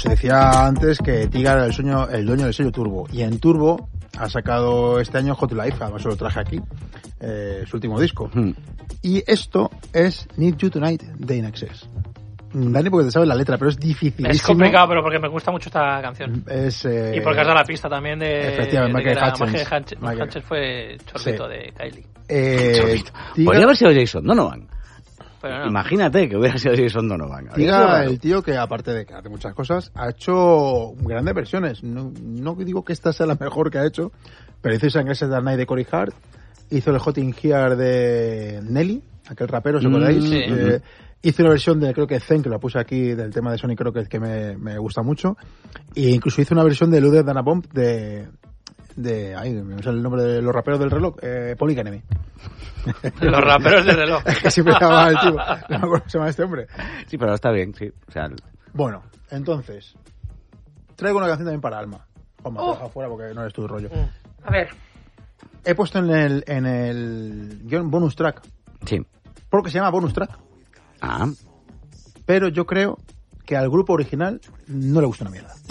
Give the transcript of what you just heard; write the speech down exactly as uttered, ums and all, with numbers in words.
se decía antes que Tiga era el, sueño, el dueño del sello Turbo. Y en Turbo ha sacado este año Hot Life, además lo traje aquí, eh, su último disco. Mm. Y esto es Need You Tonight de In Excess. Dani, porque te sabes la letra, pero es dificilísimo. Es complicado, pero porque me gusta mucho esta canción. Es, eh... Y porque has dado la pista también de... Efectivamente, de Michael Hutchins. Michael Michael Hutchins fue chorrito sí. de Kylie. Eh, Tiga... Podría haber sido Jason Donovan. Pero no. Imagínate que hubiera sido Jason Donovan. Tiga, el tío que aparte de que hace muchas cosas, ha hecho grandes versiones. No, no digo que esta sea la mejor que ha hecho, pero hizo Sangres That Night de Corey Hart, hizo el Hot in Here de Nelly, aquel rapero, ¿os acordáis? Mm, sí. eh, hizo una versión de, creo que Zen, que la puse aquí, del tema de Sonic Rocket, que me, me gusta mucho. E incluso hizo una versión de Loaded Dana Bomb de... de ay, me sale el nombre de los raperos del reloj, eh, Public Enemy. Los raperos del reloj. Es que siempre llamaba el tipo, no me acuerdo cómo se llama este hombre. Sí, pero está bien, sí. O sea, bueno, entonces, traigo una canción también para Alma. Juanma, oh. te dejo fuera porque no eres tu rollo. A ver. He puesto en el, en el guión bonus track. Sí. Porque se llama bonus track. Ah. Pero yo creo que al grupo original no le gusta una mierda.